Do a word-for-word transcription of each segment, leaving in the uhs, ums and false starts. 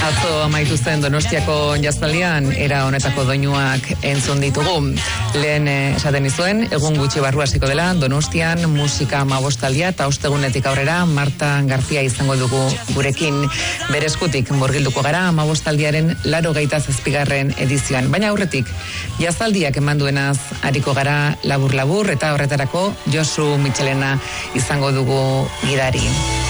Atzo amaitu zen Donostiako jaztaldian era honetako doinuak entzun ditugu. Lehen esaten izuen, egun gutxi barru hasiko dela Donostian musika hamabostaldia eta ostegunetik aurrera Marta Garzia izango dugu gurekin. Bere eskutik murgilduko gara hamabostaldiaren laurogeita zazpigarren edizioan. Baina aurretik, jaztaldiak eman duenaz ariko gara labur-labur eta horretarako Josu Michelena izango dugu gidari.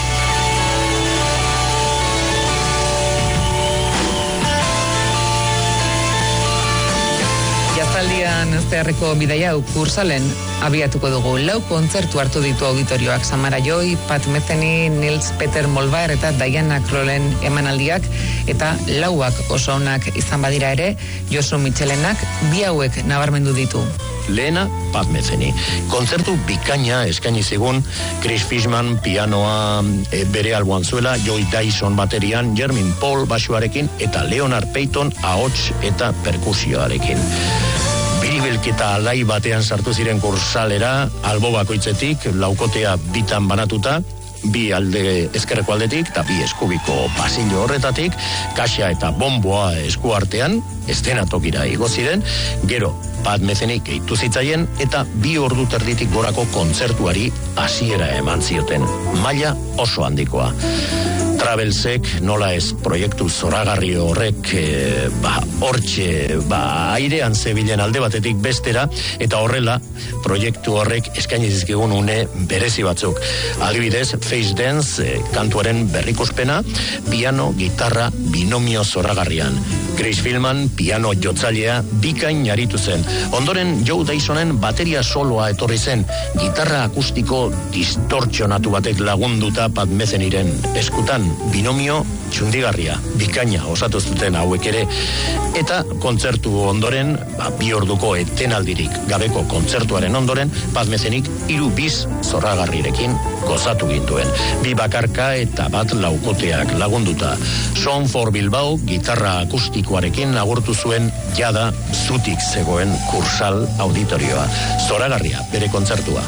Jaztaldian zeharreko bidaia Kursalen abiatuko dugu. Lau kontzertu hartu ditu auditorioak. Samara Joy, Pat Metheny, Nils Peter Molbaer eta Diana Krallen emanaldiak, eta lauak oso onak izan badira ere, Josu Michelenak bi hauek nabarmendu ditu. Lehena, Pat Metheny. Kontzertu bikaina eskaini zigun, Chris Fishman pianoa e, bere alboan zuela, Joy Dyson baterian, Jermaine Paul basuarekin eta Leonard Payton ahots eta perkusioarekin. Biribilketa alai batean sartu ziren Kursalera, albo bakoitzetik, laukotea bitan banatuta, bi alde ezkerreko aldetik eta bi eskubiko pasillo horretatik, kaxa eta bomboa eskuartean, estenatokira igo ziren, gero Pat Metheny gehitu zitzaien eta bi ordu terditik gorako kontzertuari hasiera eman zioten. Maila oso handikoa. Travelsek nola ez proiektu zoragarri horrek e, ba, hortxe ba, airean zebilen alde batetik bestera, eta horrela proiektu horrek eskaini zizkigun une berezi batzuk. Adibidez, Face Dance e, kantuaren berrikuspena, piano, gitarra, binomio zoragarrian. Chris Fishman piano jotzailea bikain aritu zen. Ondoren Joe Dysonen bateria soloa etorri zen, gitarra akustiko distortzionatu batek lagunduta Pat Methenyren eskutan, binomio txundigarria, bikaina osatu zuten hauek ere, eta kontzertu ondoren, ba, bi orduko etenaldirik gabeko kontzertuaren ondoren, Pat Methenyk hiru biz zorragarrirekin gozatu gintuen. Bi bakarka eta bat laukoteak lagunduta. Son for Bilbao gitarra akustikoarekin agurtu zuen jada zutik zegoen Kursal auditorioa. Zoragarria bere kontzertua.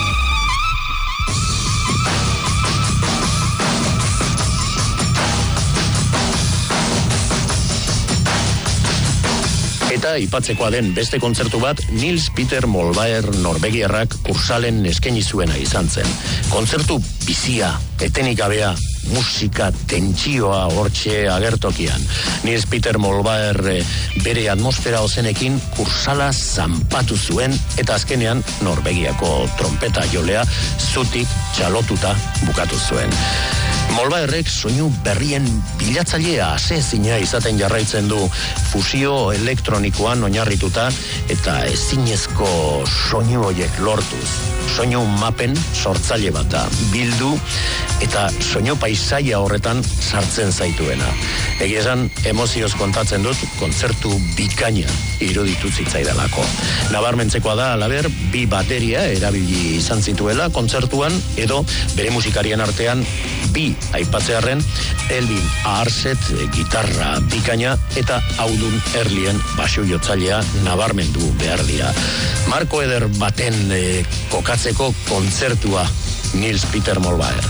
Eta ipatzekoa den beste kontzertu bat Nils Peter Molbaer norbegiarrak Kursalen eskaini zuena izan zen. Kontzertu bizia, etenik gabea, musika tentsioa hortxe agertokian. Nils Peter Molbaer bere atmosfera ozenekin Kursala zanpatu zuen eta azkenean Norvegiako trompeta jolea zutik txalotuta bukatu zuen. Molbaerrek soinu berrien bilatzailea asezina izaten jarraitzen du, fusio elektronikoan oinarrituta eta ezinezko soinu horiek lortuz. Soinu mapen sortzaile bata bildu eta soinu paisaia horretan sartzen zaituena. Egia esan, emozioz kontatzen dut kontzertu bikaina iruditu zitzaidalako. Nabarmentzekoa da, alaber, bi bateria erabili izan zituela kontzertuan, edo bere musikarien artean bi aipatzearren, Elvin Aarset gitarra bikaina eta Audun Erlien basu jotzailea nabarmendu behar dira. Marko eder baten e, kokatzeko kontzertua Nils Peter Molbaer.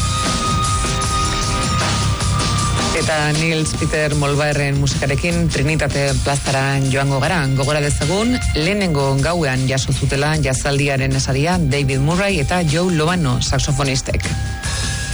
Eta Nils Peter Molbaerren musikarekin Trinitate plazara joango gara. Gogora dezagun, lehenengo gauean jaso zutela jazaldiaren esaria David Murray eta Joe Lovano saxofonistek.